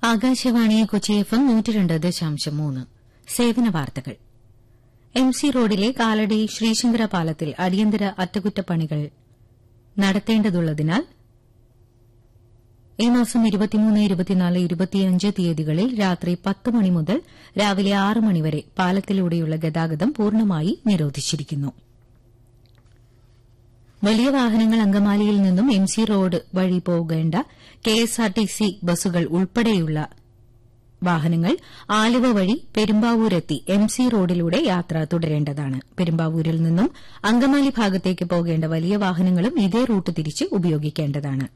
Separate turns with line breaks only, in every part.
Akashvani Kochi FM 102.3 സേവന വാർത്തകൾ. MC റോഡിലെ കാലടി ശ്രീശങ്കര പാലത്തിൽ അടിയന്തര അറ്റകുറ്റപ്പണികൾ നടത്തേണ്ടതുള്ളതിനാൽ ഈ മാസം 23, 24, 25 തീയതികളിൽ രാത്രി 10 മണി മുതൽ രാവിലെ 6 മണിവരെ പാലത്തിലൂടെയുള്ള ഗതാഗതം പൂർണ്ണമായി നിരോധിച്ചിരിക്കുന്നു. വലിയ വാഹനങ്ങൾ അങ്കമാലിയിൽ നിന്നും MC റോഡ് വഴി പോകേണ്ട KSRTC ബസ്സുകൾ ഉൾപ്പെടെയുള്ള വാഹനങ്ങൾ ആലുവ വഴി പെരുമ്പാവൂരെത്തി MC റോഡിലൂടെ യാത്ര തുടരേണ്ടതാണ്. പെരുമ്പാവൂരിൽ നിന്നും അങ്കമാലി ഭാഗത്തേക്ക് പോകേണ്ട വലിയ വാഹനങ്ങളും ഇതേ റൂട്ട് തിരിച്ച് ഉപയോഗിക്കേണ്ടതാണ്.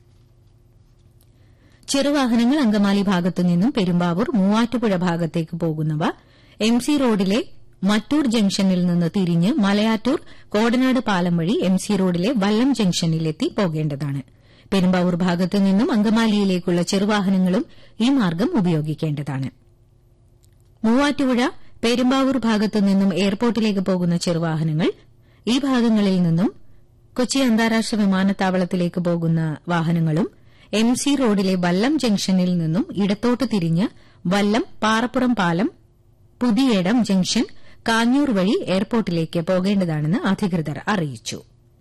ചെറുവാഹനങ്ങൾ അങ്കമാലി ഭാഗത്തുനിന്നും പെരുമ്പാവൂർ, മൂവാറ്റുപുഴ ഭാഗത്തേക്ക് പോകുന്നവ MC റോഡിലെ മറ്റൂർ ജംഗ്ഷനിൽ നിന്ന് തിരിഞ്ഞ് മലയാറ്റൂർ കോടനാട് പാലം വഴി MC റോഡിലെ വല്ലം ജംഗ്ഷനിലെത്തി പോകേണ്ടതാണ്. പെരുമ്പാവൂർ ഭാഗത്തു നിന്നും അങ്കമാലിയിലേക്കുള്ള ചെറുവാഹനങ്ങളും ഈ മാർഗ്ഗം ഉപയോഗിക്കേണ്ടതാണ്. മൂവാറ്റുപുഴ, പെരുമ്പാവൂർ ഭാഗത്തു നിന്നും എയർപോർട്ടിലേക്ക് പോകുന്ന ചെറുവാഹനങ്ങൾ ഈ ഭാഗങ്ങളിൽ നിന്നും കൊച്ചി അന്താരാഷ്ട്ര വിമാനത്താവളത്തിലേക്ക് പോകുന്ന വാഹനങ്ങളും MC റോഡിലെ വല്ലം ജംഗ്ഷനിൽ നിന്നും ഇടത്തോട്ട് തിരിഞ്ഞ് വല്ലം, പാറപ്പുറം പാലം, പുതിയേടം ജംഗ്ഷൻ, കാഞ്ഞൂർ വഴി എയർപോർട്ടിലേക്ക് പോകേണ്ടതാണെന്ന് അധികൃതർ അറിയിച്ചു.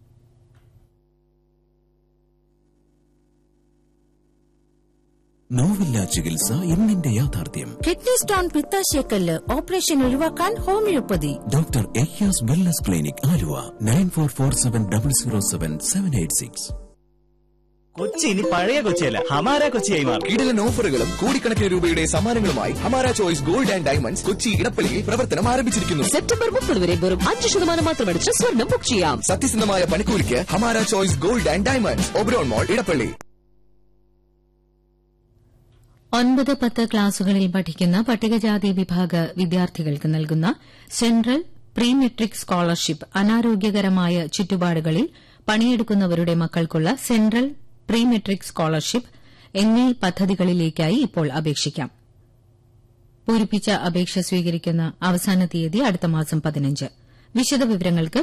നോവില്ല ചികിത്സ ഇന്നിന്റെ യാഥാർത്ഥ്യം.
കിഡ്നി സ്റ്റോൺ, പിത്താശയക്കല്ല് ഓപ്പറേഷൻ ഒഴിവാക്കാൻ homeopathy.
Doctor Ayyaz wellness clinic, Aluva. 9447007786.
Kochi ഇനി പഴയ കൊച്ചിയല്ല, ഹമാര കൊച്ചിയായി മാറും.
കിടിലൻ ഓഫറുകളും കോടിക്കണക്കിന് രൂപയുടെ സമ്മാനങ്ങളുമായി Hamara choice gold and diamonds Kochi ഇടപ്പള്ളിയിൽ പ്രവർത്തനം ആരംഭിച്ചിരിക്കുന്നു.
സെപ്റ്റംബർ 30 വരെ വെറും 5% മാത്രമടിച്ച് സ്വർണ്ണം ബുക്ക് ചെയ്യാം.
സത്യസന്ധമായ പണിക്കൂലിക്ക് Hamara choice gold and diamonds, Oberon മോൾ, ഇടപ്പള്ളി.
9, 10 ക്ലാസുകളിൽ പഠിക്കുന്ന പട്ടികജാതി വിഭാഗ വിദ്യാർത്ഥികൾക്ക് നൽകുന്ന സെൻട്രൽ പ്രീ മെട്രിക് സ്കോളർഷിപ്പ്, അനാരോഗ്യകരമായ ചുറ്റുപാടുകളിൽ പണിയെടുക്കുന്നവരുടെ മക്കൾക്കുള്ള സെൻട്രൽ പ്രീ മെട്രിക് സ്കോളർഷിപ്പ് എന്നീ പദ്ധതികളിലേക്കായി ഇപ്പോൾ അപേക്ഷിക്കാം. പൂരിപ്പിച്ച അപേക്ഷ സ്വീകരിക്കുന്ന അവസാന തീയതി അടുത്ത മാസം 15. വിശദവിവരങ്ങൾക്ക്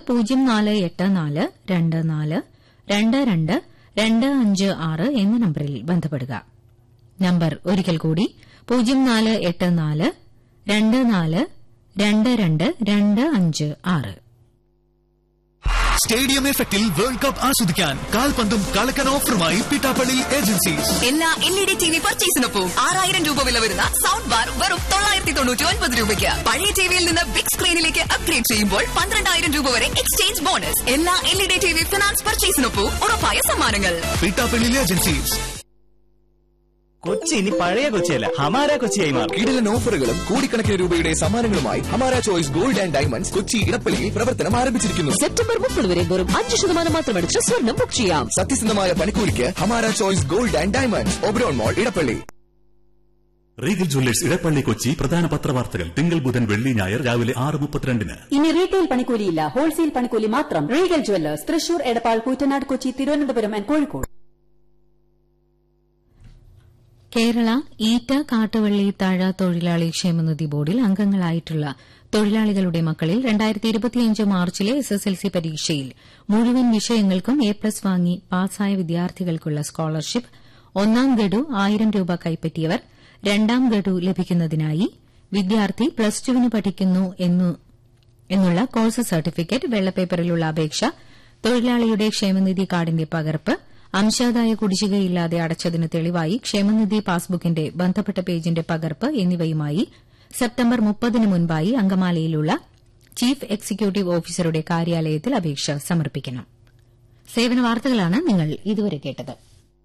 0484222256 എന്ന നമ്പറിൽ ബന്ധപ്പെടുക. നമ്പർ ഒരിക്കൽ കൂടി 0484222256.
സ്റ്റേഡിയം എഫക്റ്റിൽ വേൾഡ് കപ്പ് ആസ്വദിക്കാൻ കാൽപന്തും കളക്കൻ ഓഫറുമായി പിട്ടാപ്പള്ളി ഏജൻസീസ്.
എല്ലാ LED TV പർച്ചേസിനൊപ്പം 6000 രൂപ വില വരുന്ന സൗണ്ട് ബാർ വെറും 999 രൂപയ്ക്ക്. പഴയ ടിവിയിൽ നിന്ന് ബിഗ് സ്ക്രീനിലേക്ക് അപ്ഗ്രേഡ് ചെയ്യുമ്പോൾ 12000 രൂപ വരെ എക്സ്ചേഞ്ച് ബോണസ്. എല്ലാ LED TV ഫിനാൻസ് പർച്ചേസിനൊപ്പം ഉറപ്പായ സമ്മാനങ്ങൾ.
പിട്ടാപ്പള്ളി ഏജൻസീസ്.
കൊച്ചി ഇനി പഴയ കൊച്ചിയല്ല, ഹമാര കൊച്ചിയായി മാറും.
കിടിലൻ ഓഫറുകളും കോടിക്കണക്കിന് രൂപയുടെ സമ്മാനങ്ങളുമായി Hamara choice gold and diamonds Kochi ഇടപ്പള്ളിയിൽ പ്രവർത്തനം ആരംഭിച്ചിരിക്കുന്നു.
സെപ്റ്റംബർ 30 വരെ വെറും 5% മാത്രമടിച്ച് സ്വർണ്ണം ബുക്ക് ചെയ്യാം.
സത്യസന്ധമായ പണിക്കൂലിക്ക് Hamara choice gold and diamonds, Oberon mall, Edappally.
Regal Jewellers Edappally Kochi പ്രധാന പത്രവാർത്തകൾ തിങ്കൾ, ബുധൻ, വെള്ളി, ഞായർ രാവിലെ 6:32.
ഇനി റീറ്റെയിൽ പണിക്കൂലിയില്ല, ഹോൾസെയിൽ പണിക്കൂലി മാത്രം. Regal Jewellers, Thrissur, Edappal, Koottanad, Kochi, Thiruvananthapuram and Kozhikode.
Kerala ഈറ്റ കാട്ടുവള്ളി താഴ തൊഴിലാളി ക്ഷേമനിധി ബോർഡിൽ അംഗങ്ങളായിട്ടുള്ള തൊഴിലാളികളുടെ മക്കളിൽ 2025 മാർച്ചിലെ SSLC പരീക്ഷയിൽ മുഴുവൻ വിഷയങ്ങൾക്കും A+ വാങ്ങി പാസ്സായ വിദ്യാർത്ഥികൾക്കുള്ള സ്കോളർഷിപ്പ് 1ാം ഗഡു 1000 രൂപ കൈപ്പറ്റിയവർ 2ാം ഗഡു ലഭിക്കുന്നതിനായി വിദ്യാർത്ഥി +2 പഠിക്കുന്നു എന്നുള്ള കോഴ്സ് സർട്ടിഫിക്കറ്റ്, വെള്ളപ്പേപ്പറിലുള്ള അപേക്ഷ, തൊഴിലാളിയുടെ ക്ഷേമനിധി കാർഡിന്റെ പകർപ്പ്, അംശാദായ കുടിശ്ശികയില്ലാതെ അടച്ചതിന് തെളിവായി ക്ഷേമനിധി പാസ്ബുക്കിന്റെ ബന്ധപ്പെട്ട പേജിന്റെ പകർപ്പ് എന്നിവയുമായി സെപ്റ്റംബർ 30 മുൻപായി അങ്കമാലിയിലുള്ള ചീഫ് എക്സിക്യൂട്ടീവ് ഓഫീസറുടെ കാര്യാലയത്തിൽ അപേക്ഷ സമർപ്പിക്കണം. സേവന വാർത്തകളാണ് നിങ്ങൾ ഇതുവരെ കേട്ടത്.